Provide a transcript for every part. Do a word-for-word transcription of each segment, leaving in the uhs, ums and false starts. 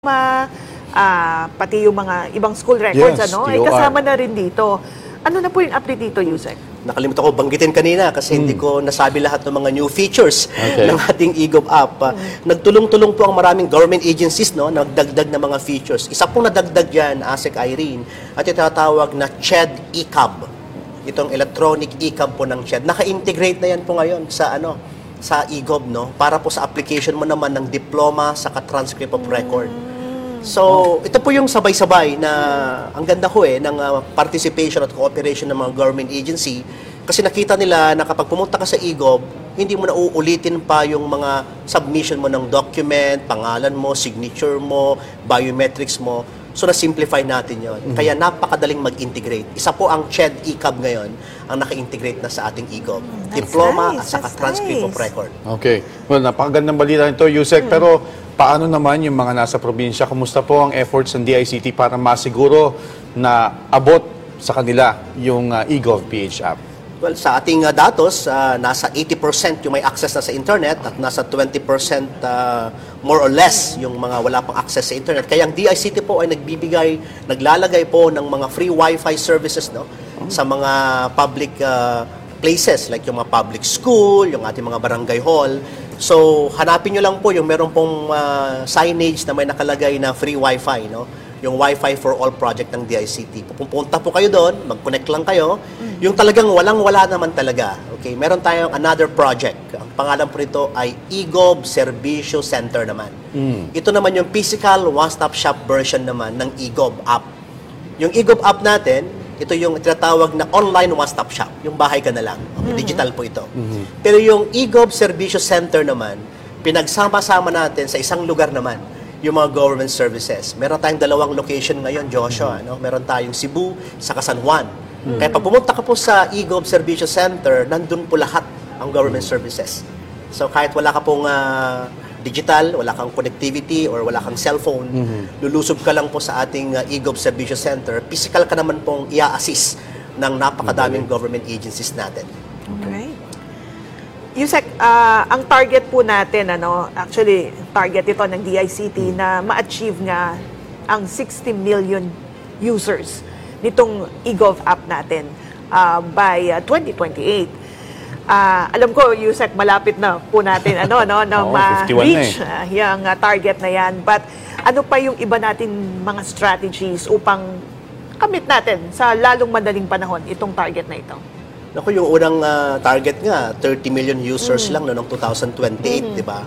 Ma, ah, pati yung mga ibang school records, Yes, ano, T ay O R. kasama na rin dito. Ano na po yung update dito, Yusek? Nakalimutan ko banggitin kanina kasi hindi ko nasabi lahat ng mga new features Okay. ng ating eGov app. Ah, Nagtulong-tulong po ang maraming government agencies, no, nagdagdag ng mga features. Isa pong nadagdag dyan, ASEC Irene, at itatawag na C H E D eCab. Itong electronic eCab po ng C H E D. Naka-integrate na yan po ngayon sa ano sa eGov, no, para po sa application mo naman ng diploma sa transcript of record. So, ito po yung sabay-sabay na ang ganda ko eh ng uh, participation at cooperation ng mga government agency kasi nakita nila na kapag pumunta ka sa eGov, hindi mo na uulitin pa yung mga submission mo ng document, pangalan mo, signature mo, biometrics mo. So, na-simplify natin yon. Mm-hmm. Kaya napakadaling mag-integrate. Isa po ang C H E D eCab ngayon ang naka-integrate na sa ating eGov. Mm, diploma nice, at saka transcript nice. of record. Okay. Well, napakagandang balita nito, Yusek. Mm. Pero paano naman yung mga nasa probinsya? Kumusta po ang efforts ng D I C T para masiguro na abot sa kanila yung uh, eGov P H app? Well, sa ating uh, datos, uh, nasa eighty percent yung may access na sa internet at nasa twenty percent uh, more or less yung mga wala pang access sa internet. Kaya ang D I C T po ay nagbibigay, naglalagay po ng mga free Wi-Fi services, no, sa mga public uh, places like yung mga public school, yung ating mga barangay hall. So, hanapin nyo lang po yung meron pong uh, signage na may nakalagay na free Wi-Fi, no? Yung Wi-Fi for all project ng D I C T. Pupunta po kayo doon, mag-connect lang kayo. Mm. Yung talagang walang-wala naman talaga. Okay, meron tayong another project. Ang pangalan po nito ay eGov Servicio Center naman. Mm. Ito naman yung physical one-stop shop version naman ng eGov app. Yung eGov app natin, ito yung tinatawag na online one-stop shop. Yung bahay ka na lang. Okay, mm-hmm. Digital po ito. Mm-hmm. Pero yung eGov Servicio Center naman, pinagsama-sama natin sa isang lugar naman yung mga government services. Meron tayong dalawang location ngayon, Joshua. Mm-hmm. No? Meron tayong Cebu, sa San Juan. Mm-hmm. Kaya pag pumunta ka po sa eGov Servicio Center, nandun po lahat ang government mm-hmm. services. So kahit wala ka pong uh, digital, wala kang connectivity or wala kang cellphone, mm-hmm. lulusob ka lang po sa ating uh, eGov Servicio Center, physical ka naman pong i-assist ng napakadaming okay. government agencies natin. Okay. Yusek, uh, ang target po natin, ano, actually, target ito ng D I C T mm-hmm. na ma-achieve nga ang sixty million users nitong eGov app natin uh, by uh, twenty twenty-eight. Uh, alam ko, Yusek, malapit na po natin ano, no, na oh, ma-reach uh, yung uh, target na yan. But ano pa yung iba natin mga strategies upang kamit natin sa lalong madaling panahon itong target na ito? Naku, yung unang uh, target nga, thirty million users mm. lang no, noong twenty twenty-eight, mm. di ba?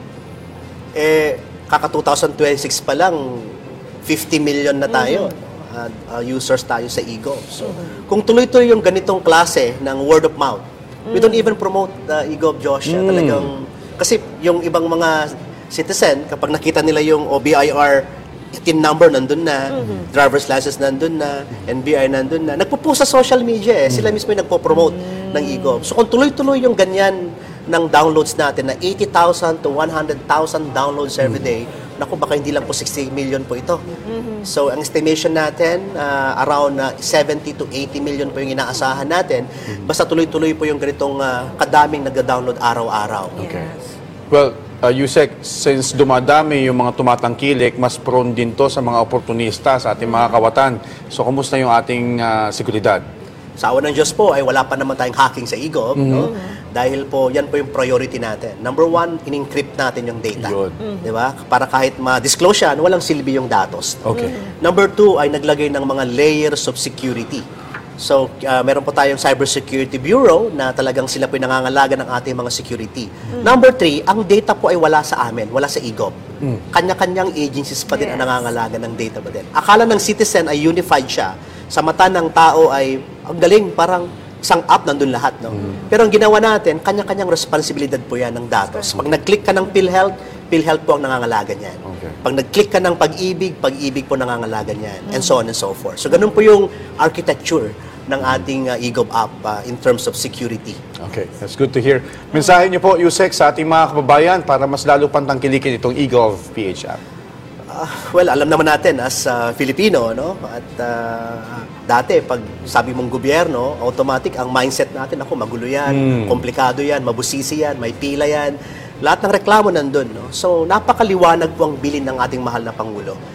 Eh, kaka twenty twenty-six pa lang, fifty million na tayo. Mm. Uh, uh, users tayo sa eGov. So, mm. kung tuloy-tuloy yung ganitong klase ng word of mouth, we don't even promote uh, eGov, Josh. Mm. Talagang, kasi yung ibang mga citizen, kapag nakita nila yung O B I R T I N number nandun na, mm-hmm. driver's license nandun na, N B I nandun na, nagpo-post sa social media eh. Sila mismo yung nagpo-promote mm. ng eGov. So kung tuloy-tuloy yung ganyan ng downloads natin na eighty thousand to one hundred thousand downloads every day, mm. naku, baka hindi lang po sixty million po ito. Mm-hmm. So ang estimation natin, uh, around uh, seventy to eighty million po yung inaasahan natin. Mm-hmm. Basta tuloy-tuloy po yung ganitong uh, kadaming nag-download araw-araw. Okay. Well, uh, Yusek, since dumadami yung mga tumatangkilik, mas prone din to sa mga oportunista, sa ating mga kawatan. So, kumusta yung ating uh, seguridad? Sa awa ng Diyos po, ay wala pa naman tayong hacking sa eGov. Mm-hmm. No? Dahil po, yan po yung priority natin. Number one, in-encrypt natin yung data. Mm-hmm. Di ba? Para kahit ma-disclose yan, walang silbi yung datos. Okay. Mm-hmm. Number two, ay naglagay ng mga layers of security. So, uh, meron po tayong Cybersecurity Bureau na talagang sila po yung nangangalaga ng ating mga security. Mm. Number three, ang data po ay wala sa amin, wala sa eGov. Mm. Kanya-kanyang agencies pa din yes. ang nangangalaga ng data pa din. Akala ng citizen ay unified siya. Sa mata ng tao ay, ang galing, parang isang app nandun lahat. No? Mm. Pero ang ginawa natin, kanya-kanyang responsibilidad po yan ng datos. Pag nag-click ka ng PhilHealth, PhilHealth po ang nangangalaga niyan. Okay. Pag nag-click ka ng Pag-ibig, Pag-ibig po nangangalaga niyan. Mm. And so on and so forth. So, ganun po yung architecture ng ating uh, eGov app uh, in terms of security. Okay, that's good to hear. Mensahe niyo po, Yusek, sa ating mga kababayan para mas lalo pang tangkilikin itong eGov P H app. Uh, well, alam naman natin as uh, Filipino, no? At uh, dati, pag sabi mong gobyerno, automatic ang mindset natin, ako, magulo yan, mm. komplikado yan, mabusisi yan, may pila yan. Lahat ng reklamo nandun, no? So, napakaliwanag po ang bilin ng ating mahal na Pangulo.